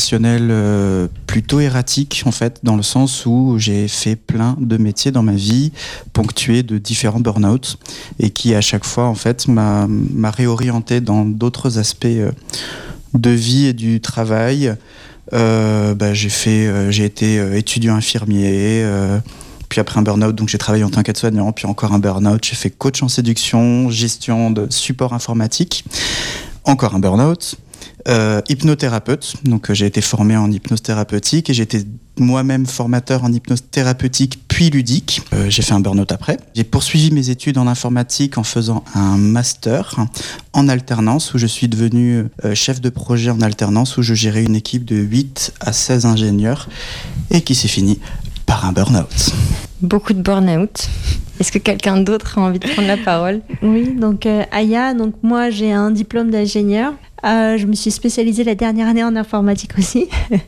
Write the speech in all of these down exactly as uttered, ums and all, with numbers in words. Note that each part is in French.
professionnel euh, plutôt erratique en fait, dans le sens où j'ai fait plein de métiers dans ma vie, ponctués de différents burn-out, et qui à chaque fois en fait m'a, m'a réorienté dans d'autres aspects euh, de vie et du travail. Euh, bah, j'ai fait, euh, j'ai été euh, étudiant infirmier. Euh, Puis après un burn-out, donc j'ai travaillé en tant qu'aide-soignant, puis encore un burn-out, j'ai fait coach en séduction, gestion de support informatique, encore un burn-out, euh, hypnothérapeute, donc euh, j'ai été formé en hypnose thérapeutique et j'ai été moi-même formateur en hypnose thérapeutique puis ludique. Euh, j'ai fait un burn-out après. J'ai poursuivi mes études en informatique en faisant un master en alternance où je suis devenu euh, chef de projet en alternance où je gérais une équipe de huit à seize ingénieurs et qui s'est fini par un burn-out. Beaucoup de burn-out. Est-ce que quelqu'un d'autre a envie de prendre la parole ? Oui, donc euh, Aya, donc moi j'ai un diplôme d'ingénieur. Euh, je me suis spécialisée la dernière année en informatique aussi.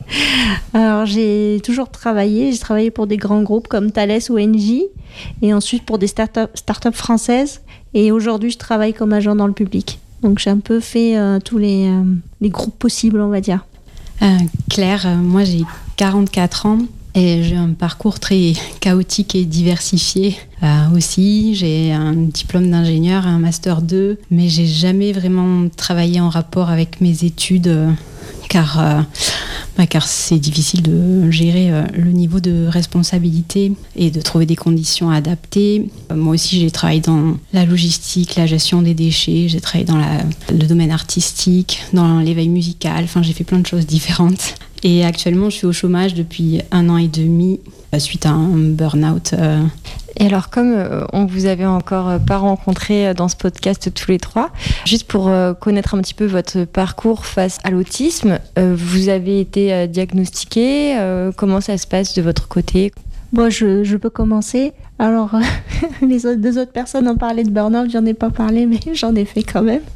Alors j'ai toujours travaillé. J'ai travaillé pour des grands groupes comme Thales ou Engie et ensuite pour des start-up, start-up françaises. Et aujourd'hui, je travaille comme agent dans le public. Donc j'ai un peu fait euh, tous les, euh, les groupes possibles, on va dire. Euh, Claire, euh, moi j'ai quarante-quatre ans. Et j'ai un parcours très chaotique et diversifié euh, aussi. J'ai un diplôme d'ingénieur, un master deux, mais j'ai jamais vraiment travaillé en rapport avec mes études euh, car, euh, bah, car c'est difficile de gérer euh, le niveau de responsabilité et de trouver des conditions adaptées. Euh, moi aussi, j'ai travaillé dans la logistique, la gestion des déchets, j'ai travaillé dans la, le domaine artistique, dans l'éveil musical, enfin j'ai fait plein de choses différentes. Et actuellement, je suis au chômage depuis un an et demi suite à un burn-out. Euh. Et alors, comme euh, on vous avait encore euh, pas rencontré dans ce podcast tous les trois, juste pour euh, connaître un petit peu votre parcours face à l'autisme, euh, vous avez été euh, diagnostiqué. Euh, comment ça se passe de votre côté ? Bon, je, je peux commencer. Alors, euh, les autres, deux autres personnes ont parlé de burn-out, j'en ai pas parlé, mais j'en ai fait quand même.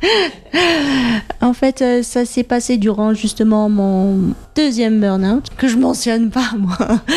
En fait, euh, ça s'est passé durant justement mon deuxième burn-out, que je mentionne pas, moi.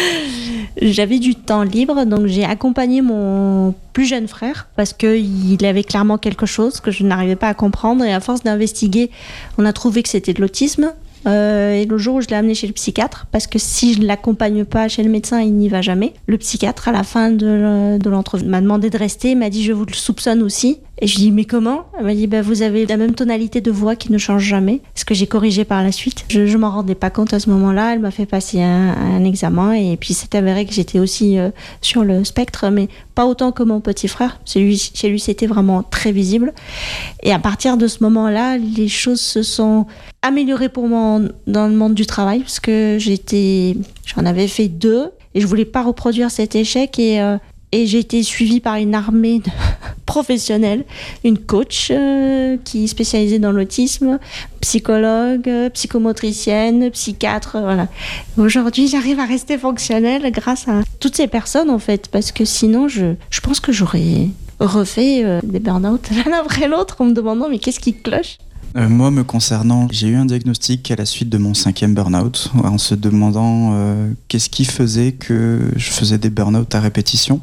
J'avais du temps libre, donc j'ai accompagné mon plus jeune frère, parce qu'il avait clairement quelque chose que je n'arrivais pas à comprendre, et à force d'investiguer, on a trouvé que c'était de l'autisme. Euh, et le jour où je l'ai amené chez le psychiatre, parce que si je ne l'accompagne pas chez le médecin, il n'y va jamais. Le psychiatre, à la fin de, de l'entrevue, m'a demandé de rester, il m'a dit « je vous le soupçonne aussi ». Et je lui ai dit « mais comment ?» Elle m'a dit bah, « vous avez la même tonalité de voix qui ne change jamais », ce que j'ai corrigé par la suite. Je ne m'en rendais pas compte à ce moment-là, elle m'a fait passer un, un examen, et puis c'est avéré que j'étais aussi euh, sur le spectre, mais pas autant que mon petit frère. Chez lui, chez lui, c'était vraiment très visible. Et à partir de ce moment-là, les choses se sont améliorées pour moi dans le monde du travail, parce que j'étais, j'en avais fait deux, et je voulais pas reproduire cet échec, et, euh, et j'ai été suivie par une armée de professionnels, une coach euh, qui est spécialisée dans l'autisme, psychologue, psychomotricienne, psychiatre, voilà. Aujourd'hui, j'arrive à rester fonctionnelle grâce à toutes ces personnes, en fait, parce que sinon, je, je pense que j'aurais refait euh, des burn-out l'un après l'autre en me demandant mais qu'est-ce qui cloche ? Euh, moi, me concernant, j'ai eu un diagnostic à la suite de mon cinquième burn-out, en se demandant euh, qu'est-ce qui faisait que je faisais des burn-out à répétition.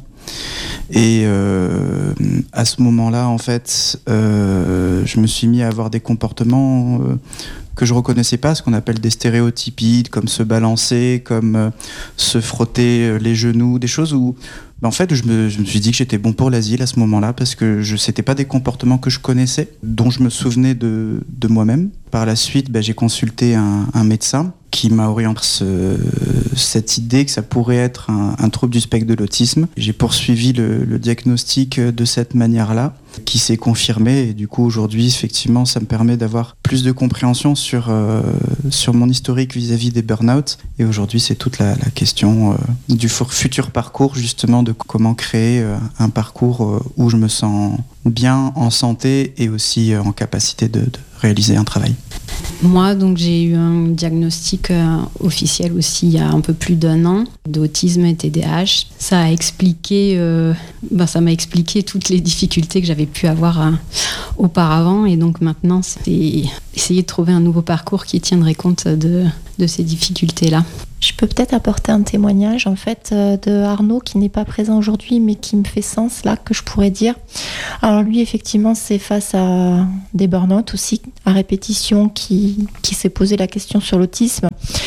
Et euh, à ce moment-là, en fait, euh, je me suis mis à avoir des comportements euh, que je reconnaissais pas, ce qu'on appelle des stéréotypies, comme se balancer, comme euh, se frotter les genoux, des choses où en fait, je me, je me suis dit que j'étais bon pour l'asile à ce moment-là parce que ce n'était pas des comportements que je connaissais, dont je me souvenais de, de moi-même. Par la suite, bah, j'ai consulté un, un médecin qui m'a orienté ce, cette idée que ça pourrait être un, un trouble du spectre de l'autisme. J'ai poursuivi le, le diagnostic de cette manière-là, qui s'est confirmé. Et du coup, aujourd'hui, effectivement, ça me permet d'avoir plus de compréhension sur, euh, sur mon historique vis-à-vis des burn-out. Et aujourd'hui, c'est toute la, la question euh, du futur parcours, justement, de comment créer euh, un parcours euh, où je me sens bien en santé et aussi euh, en capacité de, de réaliser un travail. Moi, donc, j'ai eu un diagnostic euh, officiel aussi il y a un peu plus d'un an d'autisme et T D A H. Ça a expliqué, euh, ben, ça m'a expliqué toutes les difficultés que j'avais pu avoir euh, auparavant. Et donc maintenant, c'est essayer de trouver un nouveau parcours qui tiendrait compte de, de ces difficultés-là. Je peux peut-être apporter un témoignage en fait euh, de Arnaud qui n'est pas présent aujourd'hui mais qui me fait sens là, que je pourrais dire. Alors lui effectivement c'est face à des burn-out aussi à répétition qui, qui s'est posé la question sur l'autisme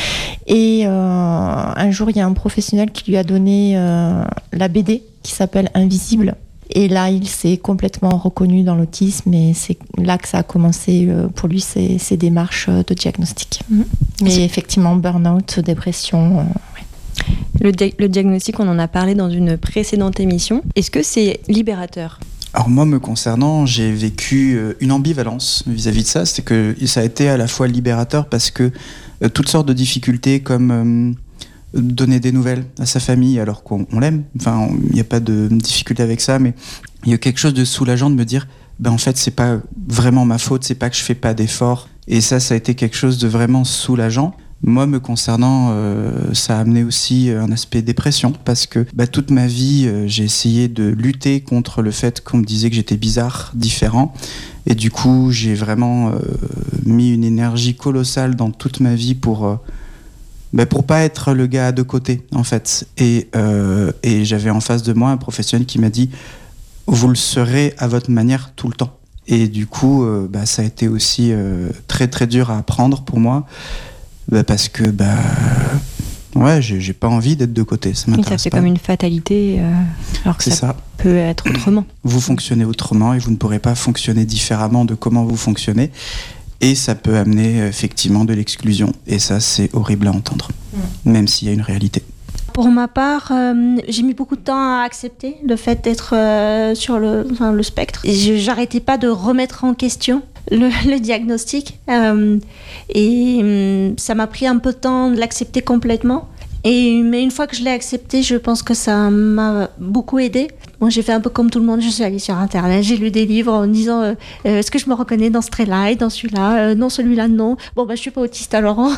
et euh, un jour il y a un professionnel qui lui a donné euh, la B D qui s'appelle Invisible. Et là, il s'est complètement reconnu dans l'autisme et c'est là que ça a commencé pour lui, ces, ces démarches de diagnostic. Mmh. Mais c'est... effectivement, burn-out, dépression. Euh, ouais. le, di- le diagnostic, on en a parlé dans une précédente émission. Est-ce que c'est libérateur ? Alors moi, me concernant, j'ai vécu une ambivalence vis-à-vis de ça. C'est que ça a été à la fois libérateur parce que euh, toutes sortes de difficultés comme... Euh, donner des nouvelles à sa famille alors qu'on on l'aime, enfin il n'y a pas de difficulté avec ça, mais il y a quelque chose de soulageant de me dire ben en fait c'est pas vraiment ma faute, c'est pas que je fais pas d'efforts, et ça ça a été quelque chose de vraiment soulageant. Moi me concernant, euh, ça a amené aussi un aspect dépression parce que bah, toute ma vie euh, j'ai essayé de lutter contre le fait qu'on me disait que j'étais bizarre, différent, et du coup j'ai vraiment euh, mis une énergie colossale dans toute ma vie pour euh, Ben pour pas être le gars de côté en fait, et, euh, et j'avais en face de moi un professionnel qui m'a dit vous le serez à votre manière tout le temps, et du coup euh, bah, ça a été aussi euh, très très dur à apprendre pour moi, bah, parce que bah, ouais, j'ai, j'ai pas envie d'être de côté, ça m'intéresse ça fait pas. Comme une fatalité euh, alors que c'est ça, ça peut être autrement. Vous fonctionnez autrement et vous ne pourrez pas fonctionner différemment de comment vous fonctionnez. Et ça peut amener effectivement de l'exclusion. Et ça, c'est horrible à entendre, mmh. même s'il y a une réalité. Pour ma part, euh, j'ai mis beaucoup de temps à accepter le fait d'être euh, sur le, enfin, le spectre. Et je, j'arrêtais pas de remettre en question le, le diagnostic. Euh, et euh, ça m'a pris un peu de temps de l'accepter complètement. Et, mais une fois que je l'ai accepté, je pense que ça m'a beaucoup aidée. Moi, j'ai fait un peu comme tout le monde, je suis allée sur Internet, j'ai lu des livres en me disant euh, euh, est-ce que je me reconnais dans ce trait-là et dans celui-là euh, non, celui-là, non. Bon, bah, je suis pas autiste alors. Hein.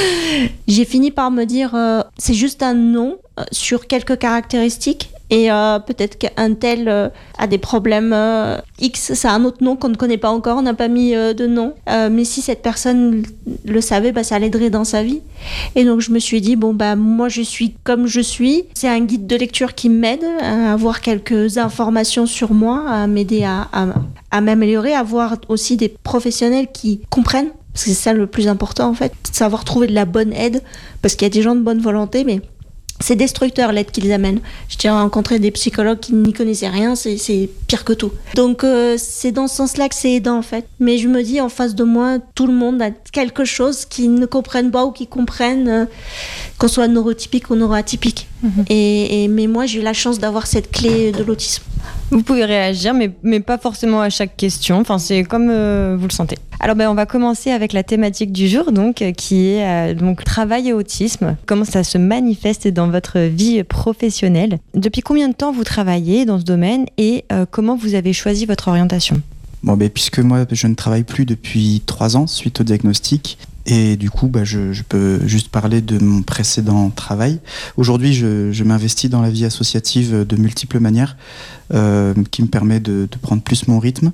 J'ai fini par me dire euh, c'est juste un non euh, sur quelques caractéristiques. Et euh, peut-être qu'un tel euh, a des problèmes euh, X, c'est un autre nom qu'on ne connaît pas encore, on n'a pas mis euh, de nom. Euh, mais si cette personne le savait, bah, ça l'aiderait dans sa vie. Et donc je me suis dit, bon, bah, moi je suis comme je suis. C'est un guide de lecture qui m'aide à avoir quelques informations sur moi, à m'aider à, à, à m'améliorer, à avoir aussi des professionnels qui comprennent. Parce que c'est ça le plus important en fait, savoir trouver de la bonne aide. Parce qu'il y a des gens de bonne volonté, mais... c'est destructeur l'aide qu'ils amènent. J'ai rencontré des psychologues qui n'y connaissaient rien, c'est, c'est pire que tout. Donc euh, c'est dans ce sens-là que c'est aidant en fait. Mais je me dis en face de moi, tout le monde a quelque chose qu'ils ne comprennent pas ou qu'ils comprennent, euh, qu'on soit neurotypique ou neuroatypique. Mmh. Et, et, mais moi j'ai eu la chance d'avoir cette clé de l'autisme. Vous pouvez réagir, mais, mais pas forcément à chaque question. Enfin, c'est comme euh, vous le sentez. Alors, ben, on va commencer avec la thématique du jour, donc, qui est euh, donc, travail et autisme. Comment ça se manifeste dans votre vie professionnelle ? Depuis combien de temps vous travaillez dans ce domaine et euh, comment vous avez choisi votre orientation ? Bon, ben, puisque moi, je ne travaille plus depuis trois ans suite au diagnostic. Et du coup, bah, je, je peux juste parler de mon précédent travail. Aujourd'hui, je, je m'investis dans la vie associative de multiples manières, euh, qui me permet de, de prendre plus mon rythme.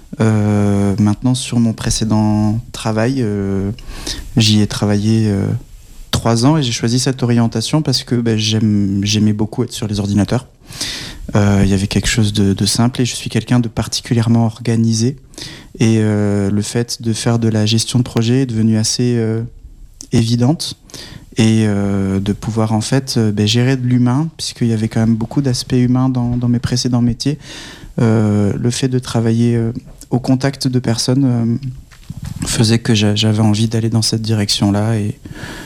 Euh, maintenant, sur mon précédent travail, euh, j'y ai travaillé euh, trois ans et j'ai choisi cette orientation parce que bah, j'aime, j'aimais beaucoup être sur les ordinateurs. Il euh, y avait quelque chose de, de simple et je suis quelqu'un de particulièrement organisé, et euh, le fait de faire de la gestion de projet est devenu assez euh, évidente, et euh, de pouvoir en fait euh, ben, gérer de l'humain, puisqu'il y avait quand même beaucoup d'aspects humains dans, dans mes précédents métiers. Euh, le fait de travailler euh, au contact de personnes euh, faisait que j'a, j'avais envie d'aller dans cette direction-là, et,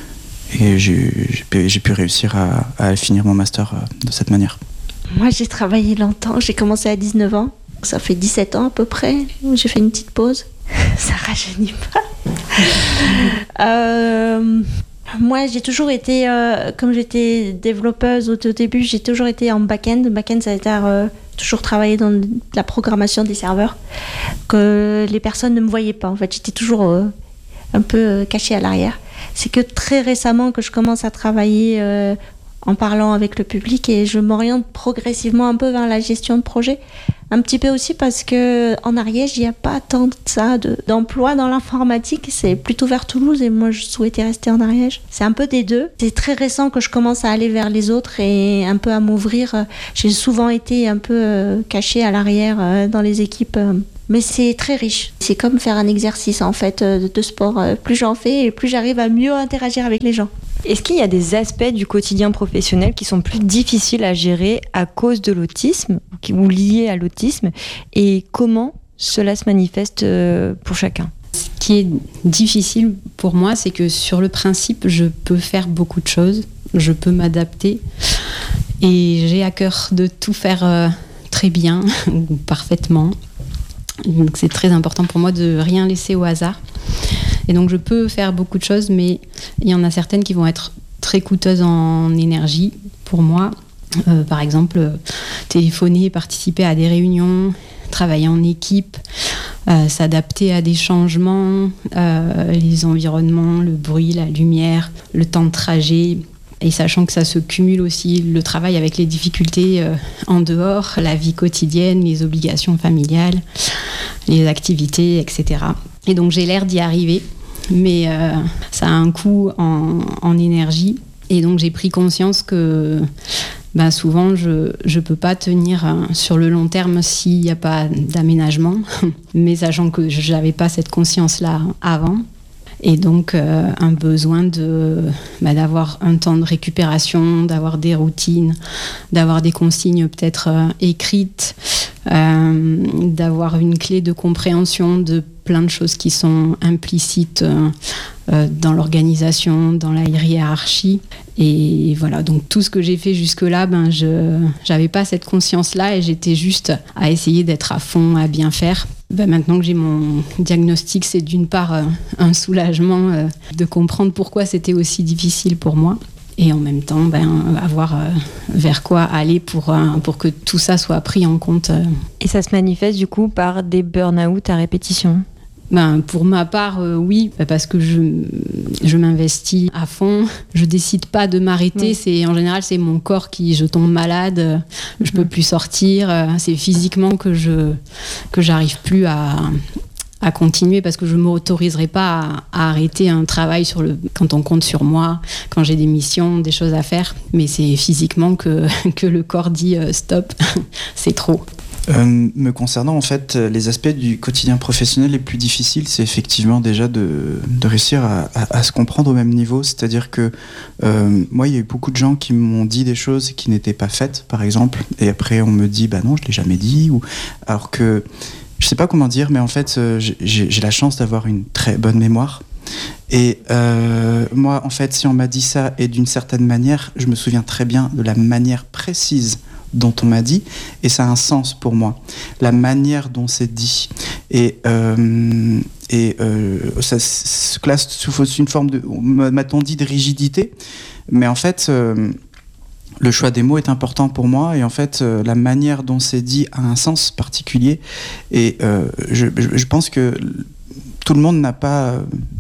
et j'ai, j'ai, pu, j'ai pu réussir à, à finir mon master euh, de cette manière. Moi, j'ai travaillé longtemps. J'ai commencé à dix-neuf ans. Ça fait dix-sept ans à peu près. J'ai fait une petite pause. Ça rajeunit pas. euh, moi, j'ai toujours été, euh, comme j'étais développeuse au, au début, j'ai toujours été en back-end. Back-end, ça a été euh, toujours travailler dans la programmation des serveurs, que les personnes ne me voyaient pas. En fait, j'étais toujours euh, un peu euh, cachée à l'arrière. C'est que très récemment que je commence à travailler euh, en parlant avec le public, et je m'oriente progressivement un peu vers la gestion de projet. Un petit peu aussi parce qu'en Ariège, il n'y a pas tant de ça de, d'emploi dans l'informatique. C'est plutôt vers Toulouse et moi, je souhaitais rester en Ariège. C'est un peu des deux. C'est très récent que je commence à aller vers les autres et un peu à m'ouvrir. J'ai souvent été un peu euh, cachée à l'arrière euh, dans les équipes. Euh, mais c'est très riche. C'est comme faire un exercice en fait euh, de sport. Euh, plus j'en fais et plus j'arrive à mieux interagir avec les gens. Est-ce qu'il y a des aspects du quotidien professionnel qui sont plus difficiles à gérer à cause de l'autisme ou liés à l'autisme et comment cela se manifeste pour chacun ? Ce qui est difficile pour moi, c'est que sur le principe, je peux faire beaucoup de choses, je peux m'adapter et j'ai à cœur de tout faire euh, très bien ou parfaitement. Donc c'est très important pour moi de rien laisser au hasard. Et donc je peux faire beaucoup de choses, mais il y en a certaines qui vont être très coûteuses en énergie pour moi. Euh, par exemple, euh, téléphoner, participer à des réunions, travailler en équipe, euh, s'adapter à des changements, euh, les environnements, le bruit, la lumière, le temps de trajet. Et sachant que ça se cumule aussi le travail avec les difficultés euh, en dehors, la vie quotidienne, les obligations familiales, les activités, et cetera. Et donc j'ai l'air d'y arriver, mais euh, ça a un coût en, en énergie. Et donc j'ai pris conscience que ben, souvent je ne peux pas tenir euh, sur le long terme s'il n'y a pas d'aménagement, mais sachant que je n'avais pas cette conscience-là avant. Et donc euh, un besoin de, bah, d'avoir un temps de récupération, d'avoir des routines, d'avoir des consignes peut-être euh, écrites, euh, d'avoir une clé de compréhension de plein de choses qui sont implicites euh, euh, dans l'organisation, dans la hiérarchie. Et voilà, donc tout ce que j'ai fait jusque-là, ben, je n'avais pas cette conscience-là et j'étais juste à essayer d'être à fond, à bien faire. Ben maintenant que j'ai mon diagnostic, c'est d'une part euh, un soulagement euh, de comprendre pourquoi c'était aussi difficile pour moi et en même temps ben, avoir euh, vers quoi aller pour, euh, pour que tout ça soit pris en compte. Euh. Et ça se manifeste du coup par des burn-out à répétition ? Ben, pour ma part, euh, oui, parce que je, je m'investis à fond. Je décide pas de m'arrêter. Oui. C'est, en général, c'est mon corps qui, je tombe malade, euh, mm-hmm. je peux plus sortir. Euh, c'est physiquement que je que j'arrive plus à à continuer parce que je m'autoriserai pas à, à arrêter un travail sur le quand on compte sur moi, quand j'ai des missions, des choses à faire. Mais c'est physiquement que que le corps dit euh, stop, c'est trop. Euh, me concernant, en fait, les aspects du quotidien professionnel les plus difficiles, c'est effectivement déjà de, de réussir à, à, à se comprendre au même niveau. C'est-à-dire que euh, moi, il y a eu beaucoup de gens qui m'ont dit des choses qui n'étaient pas faites, par exemple, et après on me dit, bah non, je l'ai jamais dit, ou alors que je sais pas comment dire, mais en fait, euh, j'ai, j'ai la chance d'avoir une très bonne mémoire. Et euh, moi, en fait, si on m'a dit ça, et d'une certaine manière, je me souviens très bien de la manière précise dont on m'a dit, et ça a un sens pour moi. La manière dont c'est dit. Et, euh, et euh, ça se classe sous une forme de, m'a-t-on dit, de rigidité, mais en fait, euh, le choix des mots est important pour moi, et en fait, euh, la manière dont c'est dit a un sens particulier, et euh, je, je pense que tout le monde n'a pas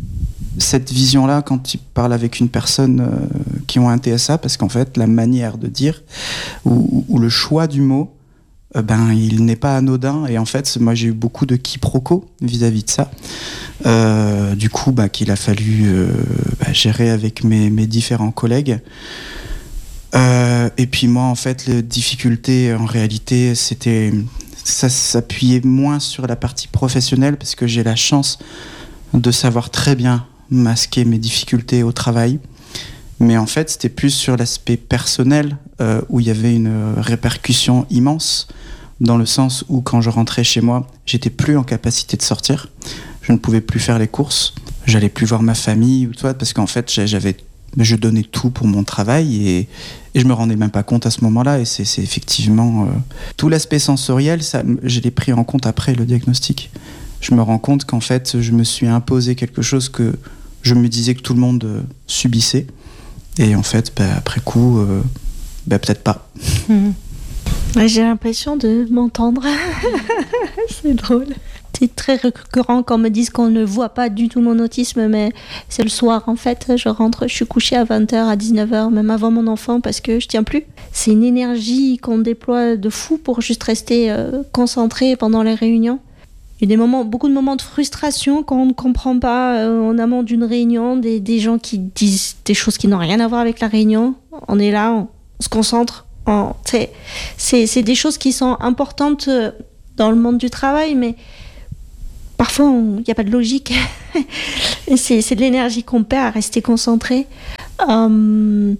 cette vision-là quand il parle avec une personne euh, qui ont un T S A, parce qu'en fait, la manière de dire ou, ou le choix du mot, euh, ben, il n'est pas anodin. Et en fait, moi, j'ai eu beaucoup de quiproquos vis-à-vis de ça. Euh, du coup, bah, qu'il a fallu euh, bah, gérer avec mes, mes différents collègues. Euh, et puis moi, en fait, les difficultés, en réalité, c'était, ça s'appuyait moins sur la partie professionnelle, parce que j'ai la chance de savoir très bien masquer mes difficultés au travail, mais en fait c'était plus sur l'aspect personnel euh, où il y avait une répercussion immense, dans le sens où quand je rentrais chez moi, j'étais plus en capacité de sortir, je ne pouvais plus faire les courses, j'allais plus voir ma famille ou toi, parce qu'en fait j'avais, je donnais tout pour mon travail et, et je me rendais même pas compte à ce moment-là, et c'est, c'est effectivement euh, tout l'aspect sensoriel, ça, je l'ai pris en compte après le diagnostic. Je me rends compte qu'en fait je me suis imposé quelque chose que je me disais que tout le monde euh, subissait, et en fait, bah, après coup, euh, bah, peut-être pas. Mmh. Ouais, j'ai l'impression de m'entendre. C'est drôle. c'est très récurrent qu'on me dise qu'on ne voit pas du tout mon autisme, mais c'est le soir en fait. Je rentre, je suis couchée à vingt heures, à dix-neuf heures, même avant mon enfant parce que je tiens plus. C'est une énergie qu'on déploie de fou pour juste rester euh, concentré pendant les réunions. Il y a des moments, beaucoup de moments de frustration quand on ne comprend pas euh, en amont d'une réunion, des, des gens qui disent des choses qui n'ont rien à voir avec la réunion. On est là, on, on se concentre. On, c'est, c'est, c'est des choses qui sont importantes dans le monde du travail, mais parfois il n'y a pas de logique. Et c'est, c'est de l'énergie qu'on perd à rester concentré. Euh,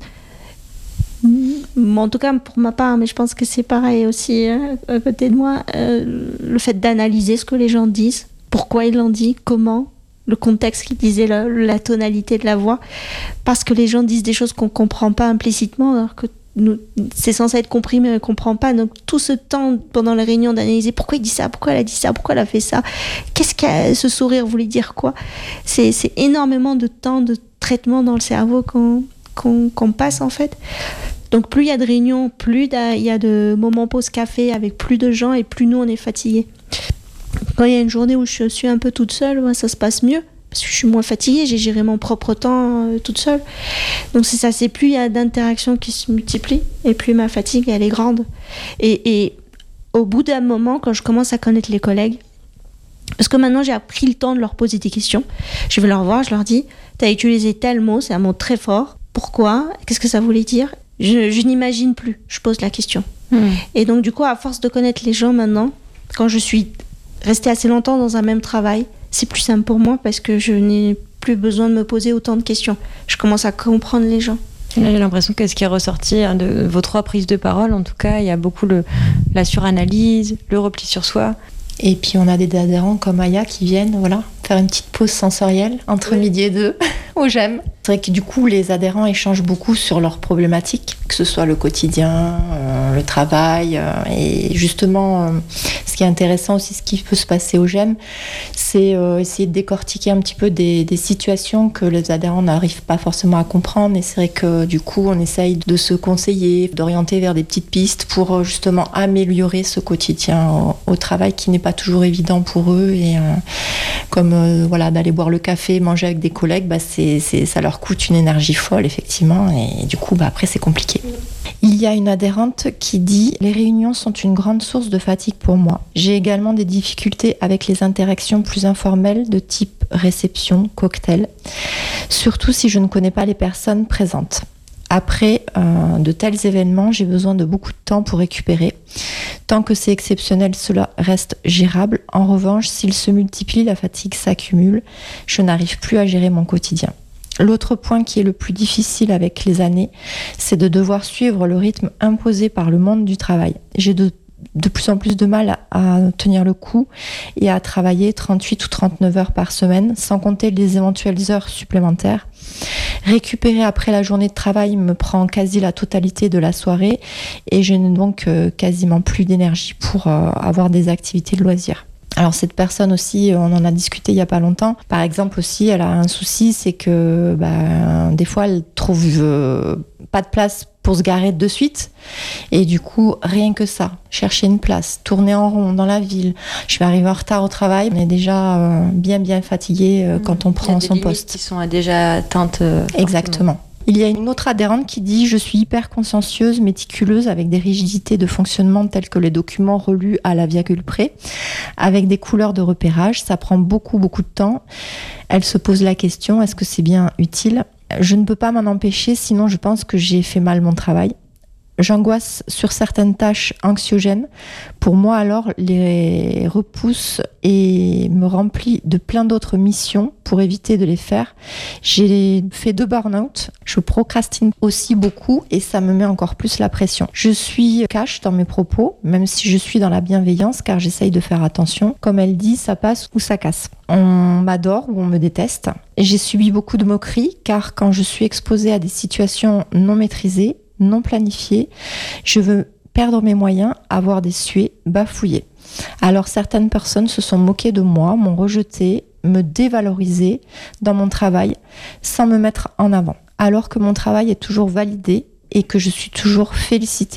En tout cas, pour ma part, mais je pense que c'est pareil aussi hein, à côté de moi, euh, le fait d'analyser ce que les gens disent, pourquoi ils l'ont dit, comment, le contexte qu'ils disaient, la, la tonalité de la voix, parce que les gens disent des choses qu'on ne comprend pas implicitement, alors que nous, c'est censé être compris, mais on ne comprend pas. Donc tout ce temps pendant la réunion d'analyser pourquoi il dit ça, pourquoi elle a dit ça, pourquoi elle a fait ça, qu'est-ce que ce sourire voulait dire quoi, c'est, c'est énormément de temps de traitement dans le cerveau qu'on, qu'on, qu'on passe en fait. Donc plus il y a de réunions, plus il y a de moments pause café avec plus de gens et plus nous on est fatigués. Quand il y a une journée où je suis un peu toute seule, ouais, ça se passe mieux parce que je suis moins fatiguée, j'ai géré mon propre temps euh, toute seule. Donc c'est ça, c'est plus il y a d'interactions qui se multiplient et plus ma fatigue elle est grande. Et, et au bout d'un moment, quand je commence à connaître les collègues, parce que maintenant j'ai pris le temps de leur poser des questions, je vais leur voir, je leur dis, t'as utilisé tel mot, c'est un mot très fort, pourquoi, qu'est-ce que ça voulait dire ? Je, je n'imagine plus, je pose la question. Mmh. Et donc du coup, à force de connaître les gens maintenant, quand je suis restée assez longtemps dans un même travail, c'est plus simple pour moi parce que je n'ai plus besoin de me poser autant de questions. Je commence à comprendre les gens. Là, j'ai l'impression que ce qui est ressorti de vos trois prises de parole, en tout cas, il y a beaucoup le, la suranalyse, le repli sur soi. Et puis on a des adhérents comme Aya qui viennent voilà, faire une petite pause sensorielle entre oui. midi et deux au j'aime. C'est vrai que du coup les adhérents échangent beaucoup sur leurs problématiques, que ce soit le quotidien, euh, le travail. Euh, et justement, euh, ce qui est intéressant aussi, ce qui peut se passer au j'aime, c'est euh, essayer de décortiquer un petit peu des, des situations que les adhérents n'arrivent pas forcément à comprendre. Et c'est vrai que du coup on essaye de se conseiller, d'orienter vers des petites pistes pour euh, justement améliorer ce quotidien au, au travail qui n'est pas toujours évident pour eux. Et euh, comme euh, voilà, d'aller boire le café, manger avec des collègues, bah, c'est, c'est, ça leur coûte une énergie folle effectivement et du coup bah, après c'est compliqué. Il y a une adhérente qui dit « Les réunions sont une grande source de fatigue pour moi. J'ai également des difficultés avec les interactions plus informelles de type réception, cocktail, surtout si je ne connais pas les personnes présentes. Après euh, de tels événements, j'ai besoin de beaucoup de temps pour récupérer. Tant que c'est exceptionnel, cela reste gérable. En revanche, s'il se multiplie, la fatigue s'accumule. Je n'arrive plus à gérer mon quotidien. » L'autre point qui est le plus difficile avec les années, c'est de devoir suivre le rythme imposé par le monde du travail. J'ai de, de plus en plus de mal à, à tenir le coup et à travailler trente-huit ou trente-neuf heures par semaine, sans compter les éventuelles heures supplémentaires. Récupérer après la journée de travail me prend quasi la totalité de la soirée et je n'ai donc euh, quasiment plus d'énergie pour euh, avoir des activités de loisirs. Alors cette personne aussi, on en a discuté il n'y a pas longtemps. Par exemple aussi, elle a un souci, c'est que bah, des fois elle trouve euh, pas de place pour se garer de suite. Et du coup, rien que ça, chercher une place, tourner en rond dans la ville. Je vais arriver en retard au travail, on est déjà euh, bien bien fatigué euh, quand on prend son poste. Il y a des limites qui sont déjà atteintes. Euh, Exactement. Il y a une autre adhérente qui dit « Je suis hyper consciencieuse, méticuleuse, avec des rigidités de fonctionnement telles que les documents relus à la virgule près, avec des couleurs de repérage. Ça prend beaucoup, beaucoup de temps. Elle se pose la question, est-ce que c'est bien utile ? Je ne peux pas m'en empêcher, sinon je pense que j'ai fait mal mon travail. J'angoisse sur certaines tâches anxiogènes. Pour moi, alors, les repousse et me remplit de plein d'autres missions pour éviter de les faire. J'ai fait deux burn-out. Je procrastine aussi beaucoup et ça me met encore plus la pression. Je suis cash dans mes propos, même si je suis dans la bienveillance, car j'essaye de faire attention. Comme elle dit, ça passe ou ça casse. On m'adore ou on me déteste. Et j'ai subi beaucoup de moqueries, car quand je suis exposée à des situations non maîtrisées, non planifié, je veux perdre mes moyens, avoir des suées, bafouiller. Alors certaines personnes se sont moquées de moi, m'ont rejeté, me dévalorisé dans mon travail sans me mettre en avant. Alors que mon travail est toujours validé et que je suis toujours félicitée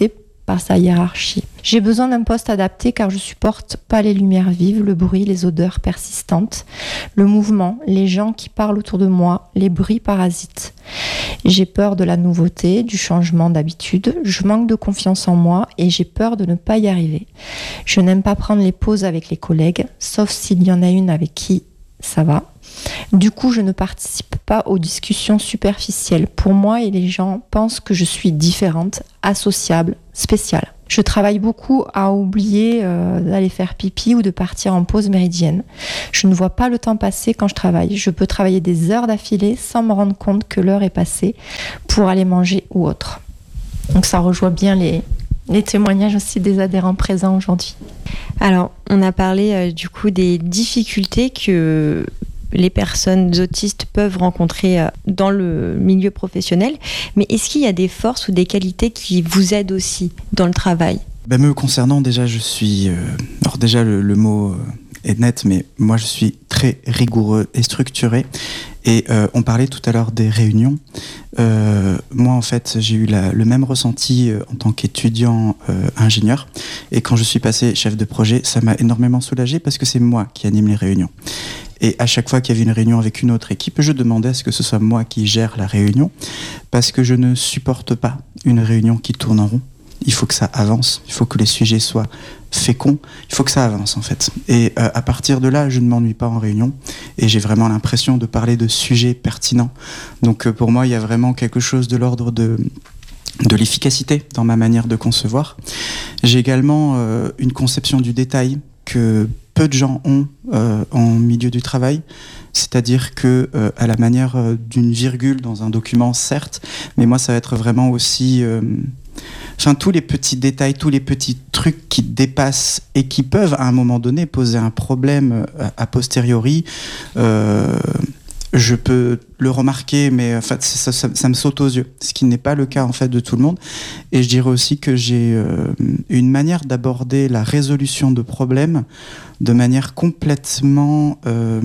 par sa hiérarchie. J'ai besoin d'un poste adapté car je supporte pas les lumières vives, le bruit, les odeurs persistantes, le mouvement, les gens qui parlent autour de moi, les bruits parasites. J'ai peur de la nouveauté, du changement d'habitude, je manque de confiance en moi et j'ai peur de ne pas y arriver. Je n'aime pas prendre les pauses avec les collègues, sauf s'il y en a une avec qui ça va. Du coup, je ne participe pas aux discussions superficielles. Pour moi, et les gens pensent que je suis différente, associable, spéciale. Je travaille beaucoup à oublier euh, d'aller faire pipi ou de partir en pause méridienne. Je ne vois pas le temps passer quand je travaille. Je peux travailler des heures d'affilée sans me rendre compte que l'heure est passée pour aller manger ou autre. Donc ça rejoint bien les, les témoignages aussi des adhérents présents aujourd'hui. Alors, on a parlé euh, du coup des difficultés que les personnes autistes peuvent rencontrer euh, dans le milieu professionnel, mais est-ce qu'il y a des forces ou des qualités qui vous aident aussi dans le travail ? Ben, me concernant, déjà, je suis... Euh, alors déjà, le, le mot euh, est net, mais moi, je suis très rigoureux et structuré. Et euh, on parlait tout à l'heure des réunions. Euh, moi, en fait, j'ai eu la, le même ressenti euh, en tant qu'étudiant euh, ingénieur. Et quand je suis passé chef de projet, ça m'a énormément soulagé parce que c'est moi qui anime les réunions. Et à chaque fois qu'il y avait une réunion avec une autre équipe, je demandais à ce que ce soit moi qui gère la réunion parce que je ne supporte pas une réunion qui tourne en rond. Il faut que ça avance, il faut que les sujets soient féconds, il faut que ça avance en fait. Et euh, à partir de là, je ne m'ennuie pas en réunion et j'ai vraiment l'impression de parler de sujets pertinents. Donc euh, pour moi, il y a vraiment quelque chose de l'ordre de, de l'efficacité dans ma manière de concevoir. J'ai également euh, une conception du détail que peu de gens ont euh, en milieu du travail, c'est-à-dire que euh, à la manière euh, d'une virgule dans un document, certes, mais moi ça va être vraiment aussi... Euh, Enfin, tous les petits détails, tous les petits trucs qui dépassent et qui peuvent, à un moment donné, poser un problème a posteriori. Euh, je peux le remarquer, mais en fait, ça, ça, ça me saute aux yeux, ce qui n'est pas le cas en fait de tout le monde. Et je dirais aussi que j'ai euh, une manière d'aborder la résolution de problèmes de manière complètement euh,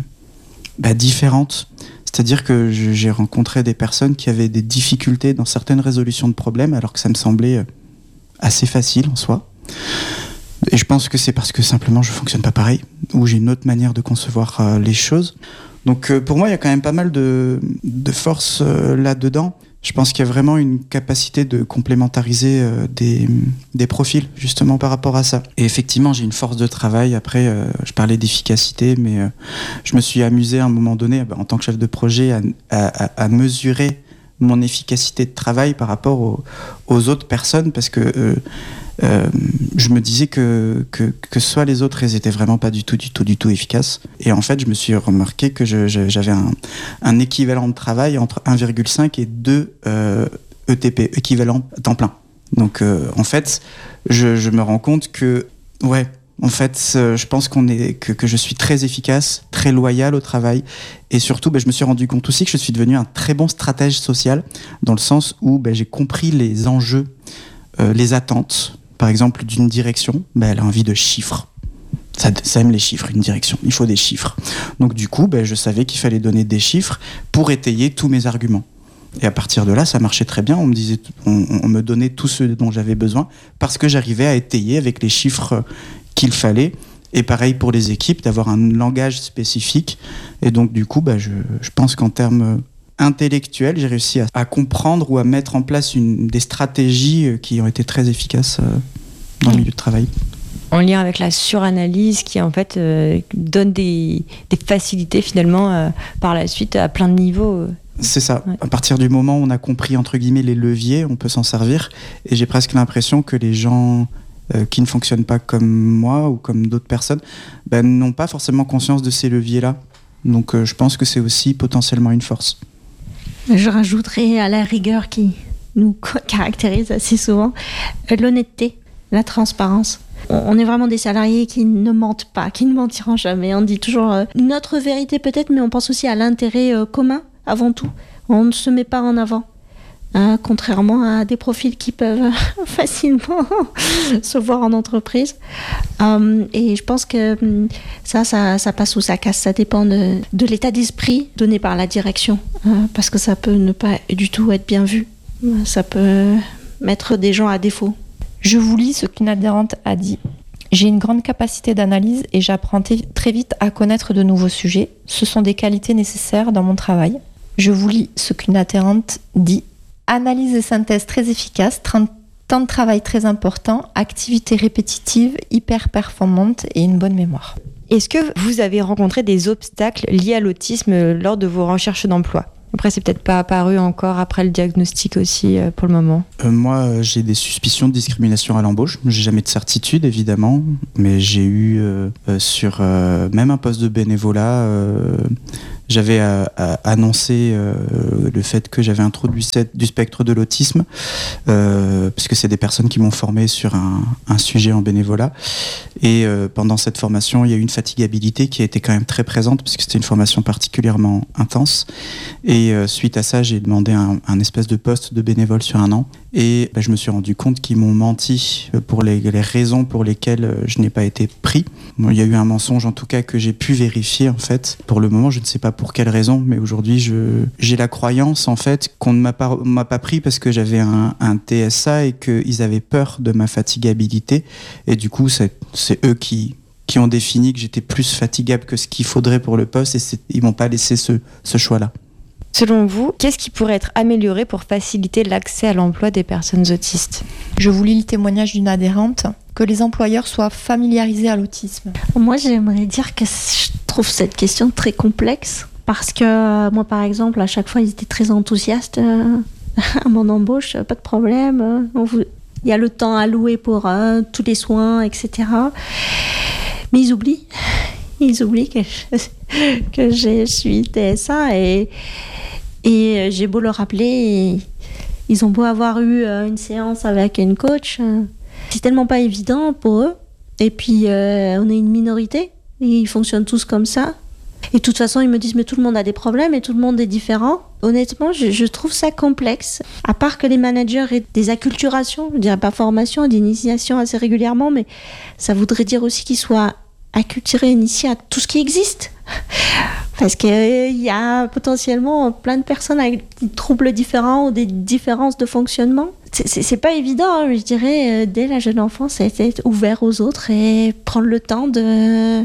bah, différente. C'est-à-dire que j'ai rencontré des personnes qui avaient des difficultés dans certaines résolutions de problèmes, alors que ça me semblait assez facile en soi. Et je pense que c'est parce que simplement je fonctionne pas pareil, ou j'ai une autre manière de concevoir euh, les choses. Donc euh, pour moi, il y a quand même pas mal de, de force euh, là-dedans. Je pense qu'il y a vraiment une capacité de complémentariser euh, des, des profils, justement, par rapport à ça. Et effectivement, j'ai une force de travail. Après, euh, je parlais d'efficacité, mais euh, je me suis amusé à un moment donné, bah, en tant que chef de projet, à, à, à mesurer mon efficacité de travail par rapport aux, aux autres personnes, parce que euh, euh, je me disais que, que, que soit les autres, elles étaient vraiment pas du tout, du tout, du tout efficaces. Et en fait, je me suis remarqué que je, je, j'avais un, un équivalent de travail entre un virgule cinq et deux euh, E T P, équivalent temps plein. Donc, euh, en fait, je, je me rends compte que, ouais, en fait, euh, je pense qu'on est, que, que je suis très efficace, très loyal au travail. Et surtout, bah, je me suis rendu compte aussi que je suis devenu un très bon stratège social, dans le sens où bah, j'ai compris les enjeux, euh, les attentes. Par exemple, d'une direction, bah, elle a envie de chiffres. Ça, ça aime les chiffres, une direction. Il faut des chiffres. Donc du coup, bah, je savais qu'il fallait donner des chiffres pour étayer tous mes arguments. Et à partir de là, ça marchait très bien. On me disait, on, on me donnait tout ce dont j'avais besoin parce que j'arrivais à étayer avec les chiffres qu'il fallait. Et pareil pour les équipes, d'avoir un langage spécifique. Et donc du coup, bah, je, je pense qu'en termes intellectuels, j'ai réussi à, à comprendre ou à mettre en place une, des stratégies qui ont été très efficaces euh, dans le milieu de travail. En lien avec la suranalyse qui en fait euh, donne des, des facilités finalement euh, par la suite à plein de niveaux. C'est ça. Ouais. À partir du moment où on a compris entre guillemets les leviers, on peut s'en servir. Et j'ai presque l'impression que les gens euh, qui ne fonctionnent pas comme moi ou comme d'autres personnes ben, n'ont pas forcément conscience de ces leviers-là. Donc euh, je pense que c'est aussi potentiellement une force. Je rajouterais à la rigueur qui nous caractérise assez souvent l'honnêteté, la transparence. On est vraiment des salariés qui ne mentent pas, qui ne mentiront jamais. On dit toujours euh, notre vérité peut-être, mais on pense aussi à l'intérêt euh, commun avant tout. On ne se met pas en avant, hein, contrairement à des profils qui peuvent facilement se voir en entreprise. Euh, et je pense que ça, ça, ça passe ou ça casse. Ça dépend de, de l'état d'esprit donné par la direction, hein, parce que ça peut ne pas du tout être bien vu. Ça peut mettre des gens à défaut. Je vous lis ce qu'une adhérente a dit. J'ai une grande capacité d'analyse et j'apprends t- très vite à connaître de nouveaux sujets. Ce sont des qualités nécessaires dans mon travail. Je vous lis ce qu'une adhérente dit. Analyse et synthèse très efficace, temps de travail très important, activité répétitive, hyper performante et une bonne mémoire. Est-ce que vous avez rencontré des obstacles liés à l'autisme lors de vos recherches d'emploi ? Après, c'est peut-être pas apparu encore après le diagnostic aussi euh, pour le moment. Euh, moi, euh, j'ai des suspicions de discrimination à l'embauche. J'ai jamais de certitude, évidemment, mais j'ai eu euh, euh, sur euh, même un poste de bénévolat, euh, j'avais euh, annoncé euh, le fait que j'avais un trouble du, du spectre de l'autisme, euh, parce que c'est des personnes qui m'ont formé sur un, un sujet en bénévolat. Et euh, pendant cette formation, il y a eu une fatigabilité qui a été quand même très présente, parce que c'était une formation particulièrement intense. Et euh, suite à ça, j'ai demandé un, un espèce de poste de bénévole sur un an. Et bah, je me suis rendu compte qu'ils m'ont menti pour les, les raisons pour lesquelles je n'ai pas été pris. Bon, il y a eu un mensonge, en tout cas, que j'ai pu vérifier, en fait. Pour le moment, je ne sais pas pour quelle raison, mais aujourd'hui, je, j'ai la croyance, en fait, qu'on ne m'a pas, m'a pas pris parce que j'avais un, un T S A et qu'ils avaient peur de ma fatigabilité. Et du coup, c'est, c'est eux qui... qui ont défini que j'étais plus fatigable que ce qu'il faudrait pour le poste, et c'est, ils m'ont pas laissé ce, ce choix-là. Selon vous, qu'est-ce qui pourrait être amélioré pour faciliter l'accès à l'emploi des personnes autistes ? Je vous lis le témoignage d'une adhérente. Que les employeurs soient familiarisés à l'autisme. Moi, j'aimerais dire que je trouve cette question très complexe, parce que moi, par exemple, à chaque fois, ils étaient très enthousiastes euh, à mon embauche, pas de problème. Euh, on vous... Il y a le temps alloué pour euh, tous les soins, et cetera. Mais ils oublient. Ils oublient que je, que je suis T S A et, et j'ai beau leur rappeler, ils ont beau avoir eu une séance avec une coach, c'est tellement pas évident pour eux. Et puis euh, on est une minorité, et ils fonctionnent tous comme ça. Et de toute façon, ils me disent mais tout le monde a des problèmes et tout le monde est différent. Honnêtement, je, je trouve ça complexe. À part que les managers aient des acculturations, je dirais pas formation, d'initiation assez régulièrement, mais ça voudrait dire aussi qu'ils soient acculturés, initiés à tout ce qui existe. Parce qu'il euh, y a potentiellement plein de personnes avec des troubles différents ou des différences de fonctionnement. C'est, c'est, c'est pas évident, hein, je dirais, euh, dès la jeune enfance, être ouvert aux autres et prendre le temps de,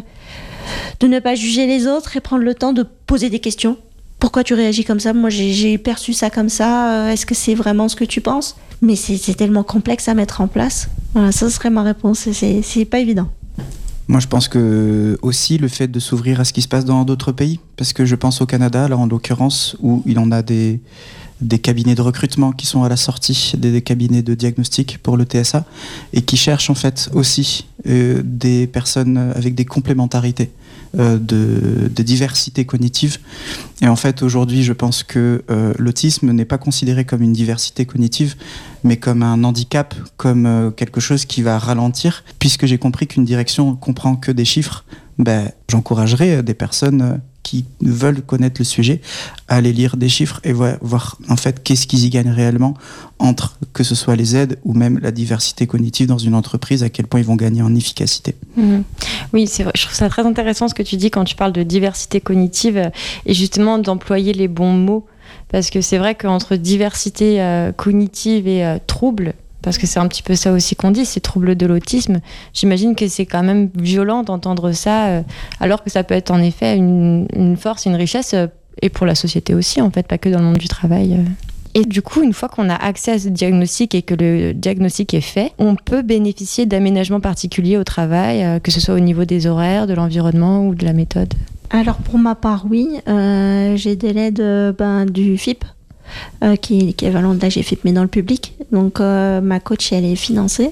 de ne pas juger les autres et prendre le temps de poser des questions. Pourquoi tu réagis comme ça ? Moi, j'ai, j'ai perçu ça comme ça. Est-ce que c'est vraiment ce que tu penses ? Mais c'est, c'est tellement complexe à mettre en place. Voilà, ça serait ma réponse. C'est, c'est pas évident. Moi, je pense que aussi le fait de s'ouvrir à ce qui se passe dans d'autres pays, parce que je pense au Canada, là en l'occurrence, où il en a des, des cabinets de recrutement qui sont à la sortie, des, des cabinets de diagnostic pour le T S A, et qui cherchent en fait aussi euh, des personnes avec des complémentarités, euh, de, de diversité cognitive. Et en fait, aujourd'hui, je pense que euh, l'autisme n'est pas considéré comme une diversité cognitive, mais comme un handicap, comme euh, quelque chose qui va ralentir. Puisque j'ai compris qu'une direction comprend que des chiffres, ben, j'encouragerais des personnes qui veulent connaître le sujet à aller lire des chiffres et voir, voir en fait qu'est-ce qu'ils y gagnent réellement entre que ce soit les aides ou même la diversité cognitive dans une entreprise, à quel point ils vont gagner en efficacité. Mmh. Oui, c'est vrai. Je trouve ça très intéressant ce que tu dis quand tu parles de diversité cognitive et justement d'employer les bons mots. Parce que c'est vrai qu'entre diversité euh, cognitive et euh, trouble, parce que c'est un petit peu ça aussi qu'on dit, c'est trouble de l'autisme, j'imagine que c'est quand même violent d'entendre ça, euh, alors que ça peut être en effet une, une force, une richesse, euh, et pour la société aussi, en fait, pas que dans le monde du travail. Euh. Et du coup, une fois qu'on a accès à ce diagnostic et que le diagnostic est fait, on peut bénéficier d'aménagements particuliers au travail, euh, que ce soit au niveau des horaires, de l'environnement ou de la méthode. Alors pour ma part, oui, euh, j'ai des l'aide ben, du F I P, euh, qui est l'équivalent de la G F I P, mais dans le public. Donc euh, ma coach, elle est financée,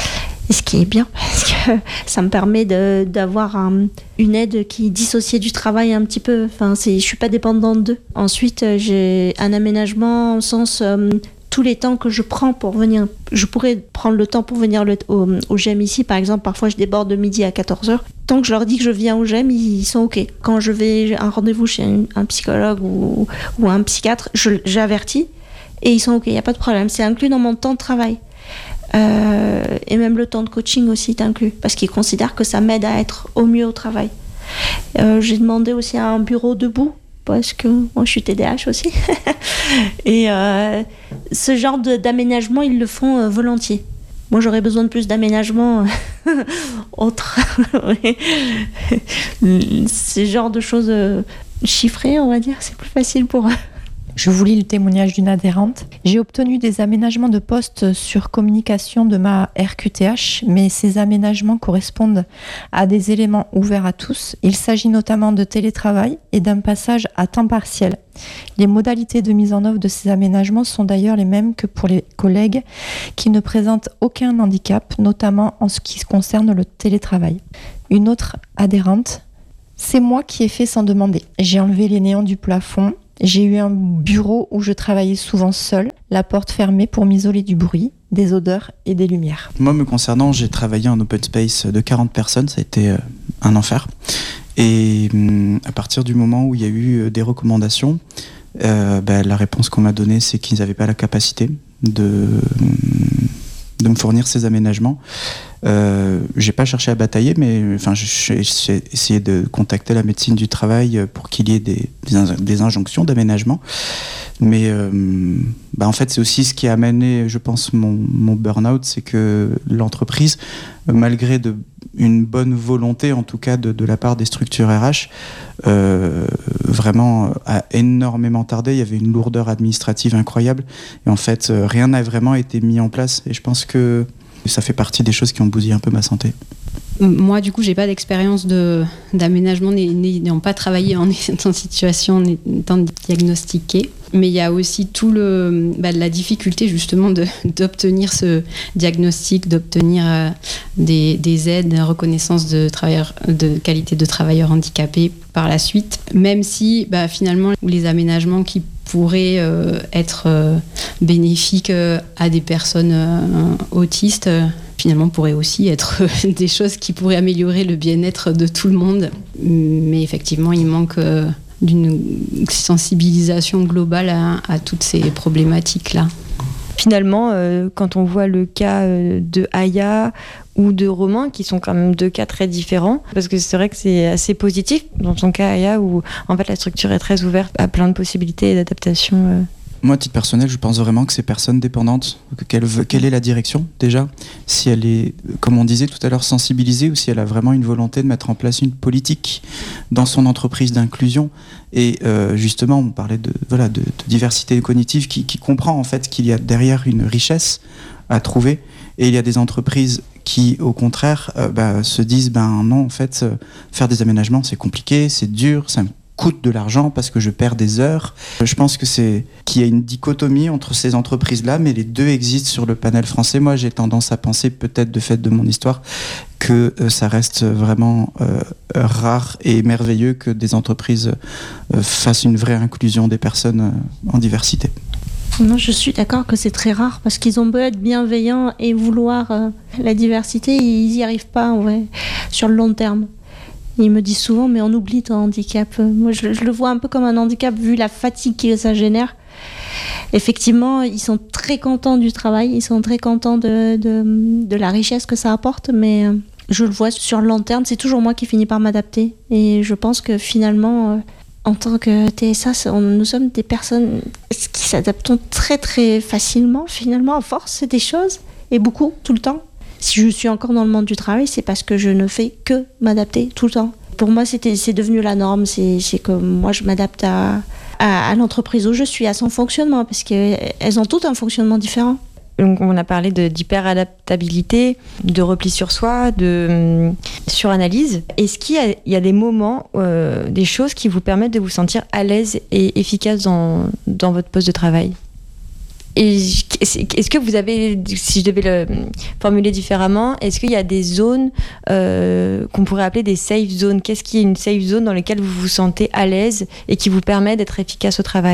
et ce qui est bien, parce que ça me permet de, d'avoir un, une aide qui est dissociée du travail un petit peu. Enfin, c'est, je ne suis pas dépendante d'eux. Ensuite, j'ai un aménagement au sens... Euh, tous les temps que je prends pour venir, je pourrais prendre le temps pour venir le, au, au G E M ici, par exemple, parfois je déborde de midi à quatorze heures. Tant que je leur dis que je viens au G E M, ils sont OK. Quand je vais à un rendez-vous chez un, un psychologue ou, ou un psychiatre, je, j'avertis et ils sont OK, il n'y a pas de problème. C'est inclus dans mon temps de travail. Euh, et même le temps de coaching aussi est inclus, parce qu'ils considèrent que ça m'aide à être au mieux au travail. Euh, j'ai demandé aussi à un bureau debout, parce que moi je suis T D A H aussi. Et euh, ce genre de, d'aménagement, ils le font euh, volontiers. Moi, j'aurais besoin de plus d'aménagement autre. Ces genres de choses chiffrées, on va dire, c'est plus facile pour eux. Je vous lis le témoignage d'une adhérente. J'ai obtenu des aménagements de poste sur communication de ma R Q T H, mais ces aménagements correspondent à des éléments ouverts à tous. Il s'agit notamment de télétravail et d'un passage à temps partiel. Les modalités de mise en œuvre de ces aménagements sont d'ailleurs les mêmes que pour les collègues qui ne présentent aucun handicap, notamment en ce qui concerne le télétravail. Une autre adhérente. C'est moi qui ai fait sans demander. J'ai enlevé les néons du plafond. J'ai eu un bureau où je travaillais souvent seule, la porte fermée pour m'isoler du bruit, des odeurs et des lumières. Moi, me concernant, j'ai travaillé en open space de quarante personnes, ça a été un enfer. Et à partir du moment où il y a eu des recommandations, euh, bah, la réponse qu'on m'a donnée, c'est qu'ils n'avaient pas la capacité de, de me fournir ces aménagements. Euh, j'ai pas cherché à batailler, mais enfin, j'ai, j'ai essayé de contacter la médecine du travail pour qu'il y ait des, des, des injonctions d'aménagement. Mais euh, bah en fait, c'est aussi ce qui a amené, je pense, mon, mon burn-out, c'est que l'entreprise, malgré de, une bonne volonté, en tout cas de, de la part des structures R H, euh, vraiment a énormément tardé. Il y avait une lourdeur administrative incroyable. Et en fait, rien n'a vraiment été mis en place. Et je pense que ça fait partie des choses qui ont bousillé un peu ma santé. Moi, du coup, j'ai pas d'expérience de, d'aménagement, n'ayant pas travaillé en étant en situation, en étant diagnostiquée. Mais il y a aussi tout le, bah, la difficulté justement de, d'obtenir ce diagnostic, d'obtenir euh, des, des aides, une reconnaissance de, travailleurs, de qualité de travailleurs handicapés par la suite. Même si bah, finalement, les aménagements qui pourraient euh, être euh, bénéfiques euh, à des personnes euh, autistes, euh, finalement pourraient aussi être des choses qui pourraient améliorer le bien-être de tout le monde. Mais effectivement, il manque euh, d'une sensibilisation globale à, à toutes ces problématiques-là. Finalement, euh, quand on voit le cas euh, de Aya ou de Romain, qui sont quand même deux cas très différents, parce que c'est vrai que c'est assez positif dans ton cas, Aya, où en fait la structure est très ouverte à plein de possibilités et d'adaptation. Euh. Moi, à titre personnel, je pense vraiment que ces personnes dépendantes, quelle, quelle est la direction déjà ? Si elle est, comme on disait tout à l'heure, sensibilisée, ou si elle a vraiment une volonté de mettre en place une politique dans son entreprise d'inclusion. Et euh, justement, on parlait de, voilà, de, de diversité cognitive qui, qui comprend en fait qu'il y a derrière une richesse à trouver. Et il y a des entreprises qui, au contraire, euh, bah, se disent ben non, en fait, euh, faire des aménagements, c'est compliqué, c'est dur, ça me coûte de l'argent parce que je perds des heures. Je pense que c'est qu'il y a une dichotomie entre ces entreprises-là, mais les deux existent sur le panel français. Moi, j'ai tendance à penser, peut-être de fait de mon histoire, que euh, ça reste vraiment euh, rare et merveilleux que des entreprises euh, fassent une vraie inclusion des personnes euh, en diversité. Non, je suis d'accord que c'est très rare parce qu'ils ont beau être bienveillants et vouloir euh, la diversité, ils n'y arrivent pas ouais, sur le long terme. Ils me disent souvent, mais on oublie ton handicap. Moi, je, je le vois un peu comme un handicap vu la fatigue que ça génère. Effectivement, ils sont très contents du travail, ils sont très contents de, de, de la richesse que ça apporte, mais je le vois sur le long terme, c'est toujours moi qui finis par m'adapter. Et je pense que finalement, en tant que T S A, on, nous sommes des personnes qui s'adaptent très très facilement, finalement, à force des choses, et beaucoup, tout le temps. Si je suis encore dans le monde du travail, c'est parce que je ne fais que m'adapter tout le temps. Pour moi, c'était, c'est devenu la norme. C'est, c'est que moi, je m'adapte à, à, à l'entreprise où je suis, à son fonctionnement, parce qu'elles ont toutes un fonctionnement différent. Donc, on a parlé de, d'hyper-adaptabilité, de repli sur soi, de suranalyse. Est-ce qu'il y a, il y a des moments, euh, des choses qui vous permettent de vous sentir à l'aise et efficace dans, dans votre poste de travail ? Et est-ce que vous avez, si je devais le formuler différemment, est-ce qu'il y a des zones euh, qu'on pourrait appeler des safe zones ? Qu'est-ce qui est une safe zone dans laquelle vous vous sentez à l'aise et qui vous permet d'être efficace au travail ?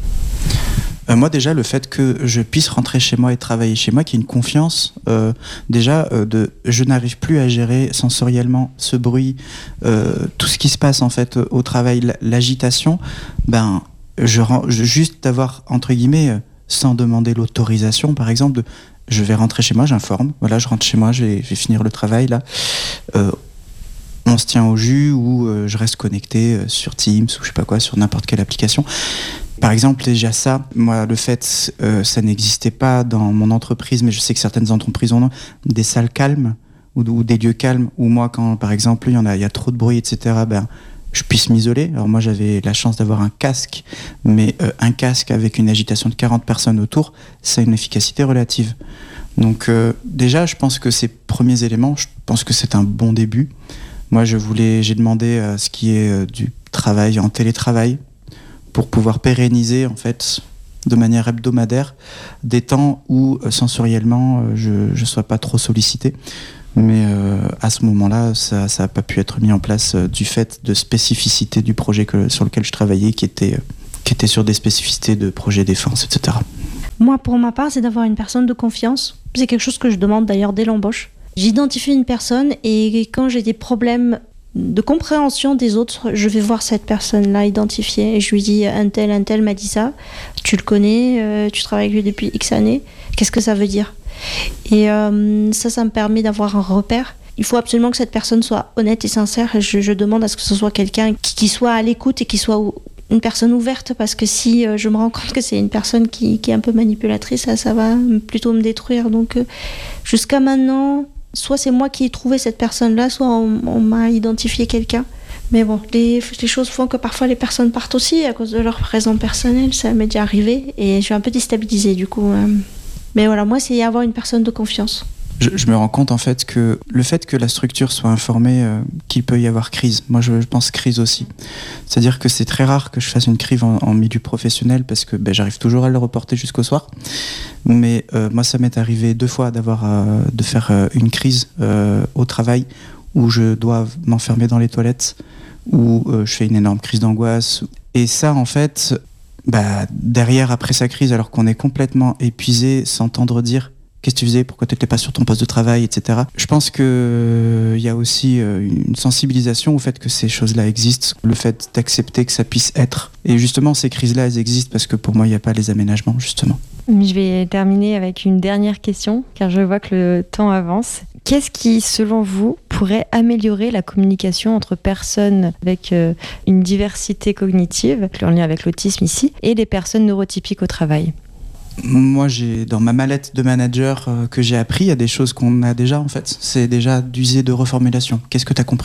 Euh, moi déjà, le fait que je puisse rentrer chez moi et travailler chez moi, qu'il y ait une confiance, euh, déjà, euh, de, je n'arrive plus à gérer sensoriellement ce bruit, euh, tout ce qui se passe en fait au travail, l'agitation, ben, je, je, juste d'avoir, entre guillemets, sans demander l'autorisation, par exemple, de, je vais rentrer chez moi, j'informe, voilà, je rentre chez moi, je vais, je vais finir le travail, là. Euh, on se tient au jus ou euh, je reste connecté euh, sur Teams ou je sais pas quoi, sur n'importe quelle application. Par exemple, déjà ça, moi, le fait, euh, ça n'existait pas dans mon entreprise, mais je sais que certaines entreprises ont des salles calmes ou, ou des lieux calmes, où moi, quand, par exemple, il y en a, il y a trop de bruit, et cetera, ben, je puisse m'isoler. Alors moi, j'avais la chance d'avoir un casque, mais euh, un casque avec une agitation de quarante personnes autour, ça a une efficacité relative. Donc euh, déjà, je pense que ces premiers éléments, je pense que c'est un bon début. Moi, je voulais, j'ai demandé à ce qui est euh, du travail en télétravail, pour pouvoir pérenniser en fait de manière hebdomadaire des temps où euh, sensoriellement euh, je ne sois pas trop sollicité. Mais euh, à ce moment-là, ça n'a pas pu être mis en place euh, du fait de spécificité du projet que, sur lequel je travaillais, qui était, euh, qui était sur des spécificités de projet défense, et cetera. Moi, pour ma part, c'est d'avoir une personne de confiance. C'est quelque chose que je demande d'ailleurs dès l'embauche. J'identifie une personne et quand j'ai des problèmes de compréhension des autres, je vais voir cette personne-là identifiée et je lui dis un tel, un tel m'a dit ça, tu le connais, euh, tu travailles avec lui depuis X années, qu'est-ce que ça veut dire ? Et euh, ça, ça me permet d'avoir un repère. Il faut absolument que cette personne soit honnête et sincère et je, je demande à ce que ce soit quelqu'un qui, qui soit à l'écoute et qui soit une personne ouverte, parce que si euh, je me rends compte que c'est une personne qui, qui est un peu manipulatrice, ça, ça va plutôt me détruire. Donc euh, jusqu'à maintenant, soit c'est moi qui ai trouvé cette personne-là, soit on, on m'a identifié quelqu'un. Mais bon, les, les choses font que parfois les personnes partent aussi à cause de leur raison personnelle. Ça m'est déjà arrivé et je suis un peu déstabilisée du coup. Mais voilà, moi, c'est avoir une personne de confiance. Je, je me rends compte en fait que le fait que la structure soit informée euh, qu'il peut y avoir crise, moi je, je pense crise aussi. C'est-à-dire que c'est très rare que je fasse une crise en, en milieu professionnel parce que ben, j'arrive toujours à le reporter jusqu'au soir. Mais euh, moi ça m'est arrivé deux fois d'avoir euh, de faire euh, une crise euh, au travail où je dois m'enfermer dans les toilettes, où euh, je fais une énorme crise d'angoisse. Et ça en fait, bah, derrière après sa crise, alors qu'on est complètement épuisé, s'entendre dire qu'est-ce que tu faisais, pourquoi tu n'étais pas sur ton poste de travail, et cetera. Je pense qu'il euh, y a aussi euh, une sensibilisation au fait que ces choses-là existent, le fait d'accepter que ça puisse être. Et justement, ces crises-là, elles existent parce que pour moi, il n'y a pas les aménagements, justement. Je vais terminer avec une dernière question, car je vois que le temps avance. Qu'est-ce qui, selon vous, pourrait améliorer la communication entre personnes avec euh, une diversité cognitive, en lien avec l'autisme ici, et les personnes neurotypiques au travail ? Moi, j'ai dans ma mallette de manager euh, que j'ai appris, il y a des choses qu'on a déjà en fait. C'est déjà d'user de reformulation. Qu'est-ce que tu as compris ?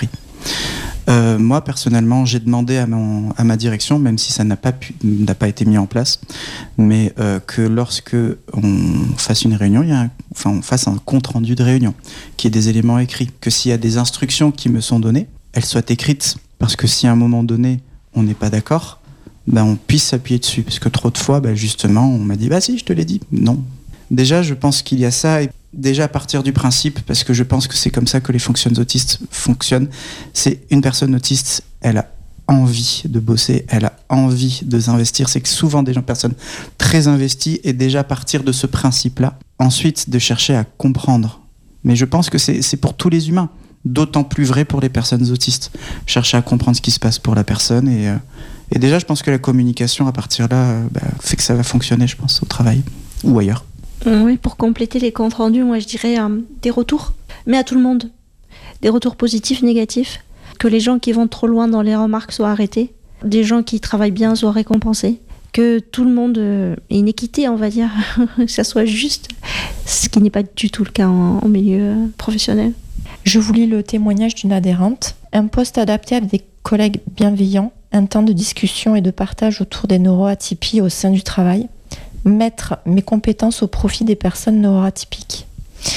euh, Moi, personnellement, j'ai demandé à, mon, à ma direction, même si ça n'a pas, pu, n'a pas été mis en place, mais euh, que lorsque on fasse une réunion, il y a un, enfin, on fasse un compte-rendu de réunion, qu'il y ait des éléments écrits, que s'il y a des instructions qui me sont données, elles soient écrites, parce que si à un moment donné, on n'est pas d'accord, ben, on puisse s'appuyer dessus. Parce que trop de fois, ben, justement, on m'a dit « Bah si, je te l'ai dit ». Non. Déjà, je pense qu'il y a ça, et déjà à partir du principe, parce que je pense que c'est comme ça que les fonctions autistes fonctionnent, c'est une personne autiste, elle a envie de bosser, elle a envie de s'investir. C'est que souvent des gens, personnes très investies, et déjà à partir de ce principe-là, ensuite de chercher à comprendre. Mais je pense que c'est, c'est pour tous les humains, d'autant plus vrai pour les personnes autistes. Chercher à comprendre ce qui se passe pour la personne et... Euh, Et déjà, je pense que la communication, à partir de là, euh, bah, fait que ça va fonctionner, je pense, au travail ou ailleurs. Oui, pour compléter les comptes rendus, moi, je dirais euh, des retours, mais à tout le monde. Des retours positifs, négatifs. Que les gens qui vont trop loin dans les remarques soient arrêtés. Des gens qui travaillent bien soient récompensés. Que tout le monde euh, ait une équité, on va dire, que ça soit juste. Ce qui n'est pas du tout le cas en, en milieu professionnel. Je vous lis le témoignage d'une adhérente. Un poste adapté avec des collègues bienveillants, un temps de discussion et de partage autour des neuroatypies au sein du travail, mettre mes compétences au profit des personnes neuroatypiques.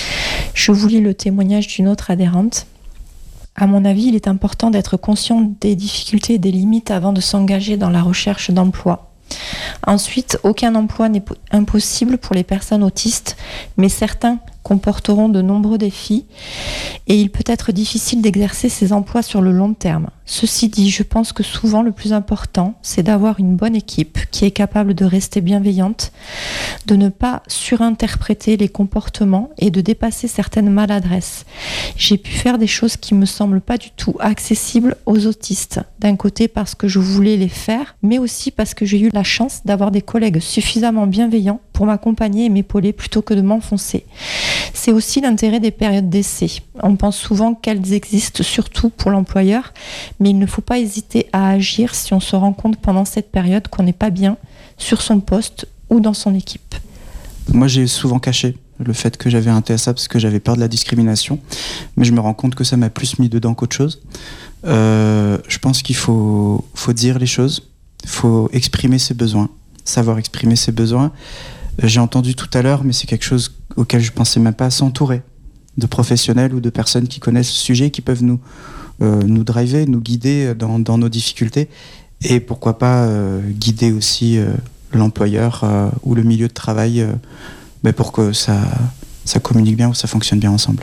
Je vous lis le témoignage d'une autre adhérente. À mon avis, il est important d'être conscient des difficultés et des limites avant de s'engager dans la recherche d'emploi. Ensuite, aucun emploi n'est impossible pour les personnes autistes, mais certains comporteront de nombreux défis et il peut être difficile d'exercer ces emplois sur le long terme. Ceci dit, je pense que souvent le plus important, c'est d'avoir une bonne équipe qui est capable de rester bienveillante, de ne pas surinterpréter les comportements et de dépasser certaines maladresses. J'ai pu faire des choses qui me semblent pas du tout accessibles aux autistes, d'un côté parce que je voulais les faire, mais aussi parce que j'ai eu la chance d'avoir des collègues suffisamment bienveillants pour m'accompagner et m'épauler plutôt que de m'enfoncer. C'est aussi l'intérêt des périodes d'essai. On pense souvent qu'elles existent surtout pour l'employeur, mais il ne faut pas hésiter à agir si on se rend compte pendant cette période qu'on n'est pas bien sur son poste ou dans son équipe. Moi, j'ai souvent caché le fait que j'avais un T S A parce que j'avais peur de la discrimination, mais je me rends compte que ça m'a plus mis dedans qu'autre chose. Euh, je pense qu'il faut, faut dire les choses, il faut exprimer ses besoins, savoir exprimer ses besoins. J'ai entendu tout à l'heure, mais c'est quelque chose auquel je ne pensais même pas, s'entourer de professionnels ou de personnes qui connaissent le sujet, qui peuvent nous, euh, nous driver, nous guider dans, dans nos difficultés, et pourquoi pas euh, guider aussi euh, l'employeur euh, ou le milieu de travail euh, ben pour que ça, ça communique bien ou ça fonctionne bien ensemble.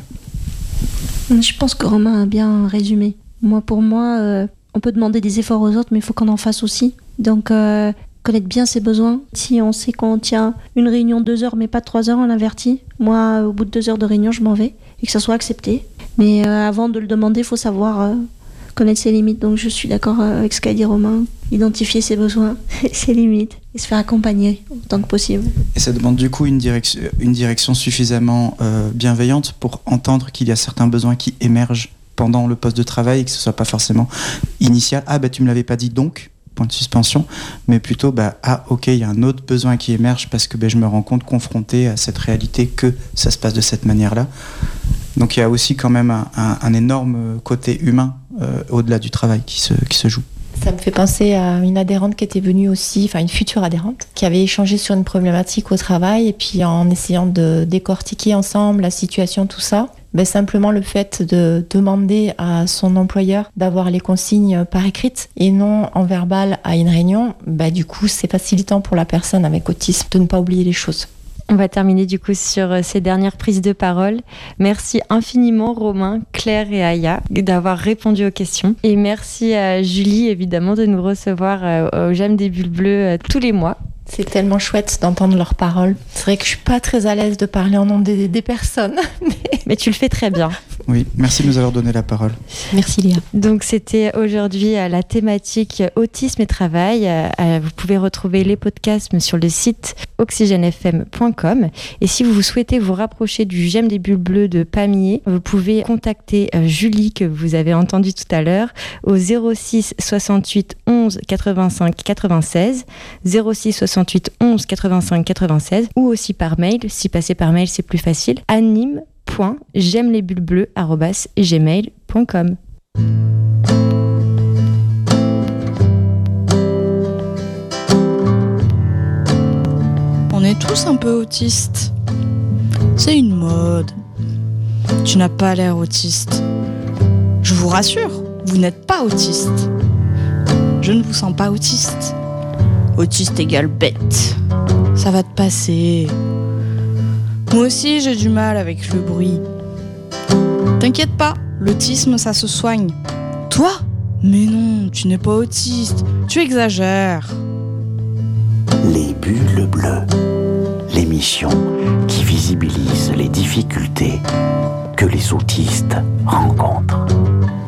Je pense que Romain a bien résumé. Moi, pour moi, euh, on peut demander des efforts aux autres, mais il faut qu'on en fasse aussi. Donc, euh, connaître bien ses besoins. Si on sait qu'on tient une réunion de deux heures, mais pas de trois heures, on l'avertit. Moi, au bout de deux heures de réunion, je m'en vais et que ça soit accepté. Mais euh, avant de le demander, il faut savoir euh, connaître ses limites. Donc, je suis d'accord avec ce qu'a dit Romain. Identifier ses besoins, ses limites et se faire accompagner autant que possible. Et ça demande du coup une direction, une direction suffisamment euh, bienveillante pour entendre qu'il y a certains besoins qui émergent pendant le poste de travail et que ce ne soit pas forcément initial. Ah, bah tu ne me l'avais pas dit donc, point de suspension, mais plutôt, bah, ah, ok, il y a un autre besoin qui émerge parce que bah, je me rends compte, confronté à cette réalité, que ça se passe de cette manière-là. Donc il y a aussi quand même un, un, un énorme côté humain euh, au-delà du travail qui se, qui se joue. Ça me fait penser à une adhérente qui était venue aussi, enfin une future adhérente, qui avait échangé sur une problématique au travail et puis en essayant de décortiquer ensemble la situation, tout ça, ben simplement le fait de demander à son employeur d'avoir les consignes par écrite et non en verbal à une réunion, ben du coup c'est facilitant pour la personne avec autisme de ne pas oublier les choses. On va terminer du coup sur ces dernières prises de parole. Merci infiniment Romain, Claire et Aya d'avoir répondu aux questions. Et merci à Julie évidemment de nous recevoir au J'aime des bulles bleues tous les mois. C'est tellement chouette d'entendre leurs paroles. C'est vrai que je suis pas très à l'aise de parler en nom des, des personnes. Mais... mais tu le fais très bien. Oui, merci de nous avoir donné la parole. Merci Léa. Donc c'était aujourd'hui la thématique autisme et travail. Vous pouvez retrouver les podcasts sur le site oxygène f m point com. Et si vous souhaitez vous rapprocher du J'aime des bulles bleues de Pamiers, vous pouvez contacter Julie que vous avez entendue tout à l'heure au zéro six soixante-huit onze quatre-vingt-cinq quatre-vingt-seize zéro six soixante-huit onze quatre-vingt-cinq quatre-vingt-seize ou aussi par mail. Si passer par mail c'est plus facile. anime point j'aime les bulles bleues arobase gmail point com. On est tous un peu autistes. C'est une mode. Tu n'as pas l'air autiste. Je vous rassure, vous n'êtes pas autiste. Je ne vous sens pas autiste. Autiste égale bête. Ça va te passer. Moi aussi, j'ai du mal avec le bruit. T'inquiète pas, l'autisme, ça se soigne. Toi ? Mais non, tu n'es pas autiste. Tu exagères. Les bulles bleues, l'émission qui visibilise les difficultés que les autistes rencontrent.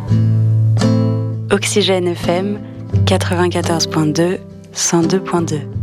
Oxygène F M quatre-vingt-quatorze point deux, cent deux point deux.